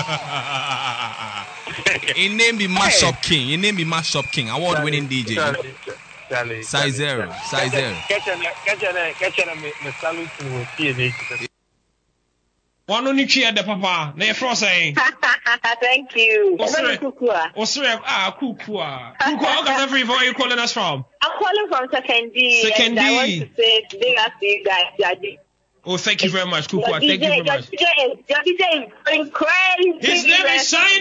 In name be Mashup King. In name be Mashup King. Award-winning DJ. Size zero. One only cheer the papa. Na saying. Thank you. Kukua. Kukua. How can you calling us from? I'm calling from Second D. Second D. I want to say big up to you guys. Oh, thank you very much, Kukua. Thank you very much. Your DJ is going crazy. His name is Shine